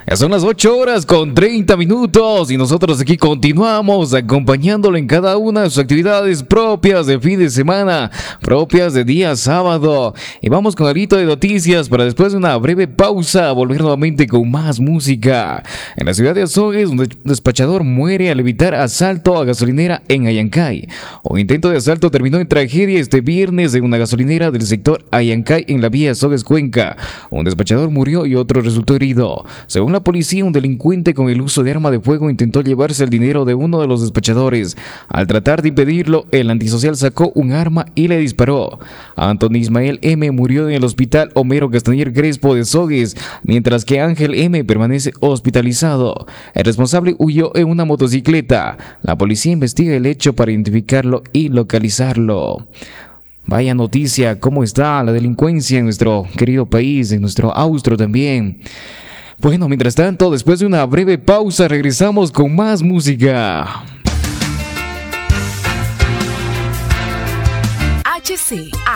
Ya son las 8 horas con 30 minutos y nosotros aquí continuamos acompañándolo en cada una de sus actividades propias de fin de semana, propias de día sábado. Y vamos con algo de noticias para después de una breve pausa volver nuevamente con más música. En la ciudad de Azogues, un despachador muere al evitar asalto a gasolinera en Ayancay. Un intento de asalto terminó en tragedia este viernes en una gasolinera del sector Ayancay en la vía Azogues-Cuenca. Un despachador murió y otro resultó herido. Según la policía, un delincuente con el uso de arma de fuego intentó llevarse el dinero de uno de los despachadores. Al tratar de impedirlo, el antisocial sacó un arma y le disparó. Anthony Ismael M. murió en el hospital Homero Castañer Crespo de Azogues, mientras que Ángel M. permanece hospitalizado. El responsable huyó en una motocicleta. La policía investiga el hecho para identificarlo y localizarlo. Vaya noticia, cómo está la delincuencia en nuestro querido país, en nuestro Austro también. Bueno, mientras tanto, después de una breve pausa, regresamos con más música. HCA